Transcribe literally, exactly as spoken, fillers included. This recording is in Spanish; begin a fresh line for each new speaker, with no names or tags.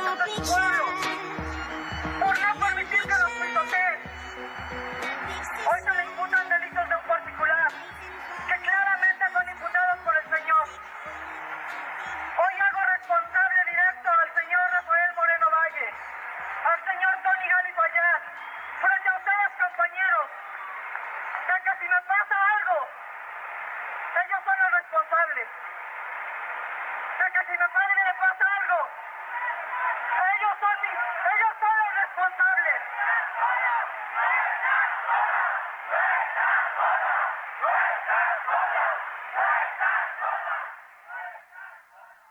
derechos de su pueblo, por no permitir que los pisoteen. Hoy se le imputan delitos de un particular, que claramente son imputados por el señor. Hoy hago responsable directo al señor Rafael Moreno Valle, al señor Tony Gali Fayad, frente a ustedes, compañeros, de que si me pasa algo, ellos son los responsables. De que si mi padre le pasa algo, ellos son mis